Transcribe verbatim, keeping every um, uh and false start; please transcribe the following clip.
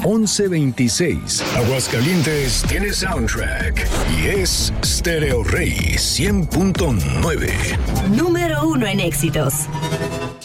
once veintiséis. Aguascalientes tiene soundtrack y es Stereo Rey cien punto nueve. Número uno en éxitos.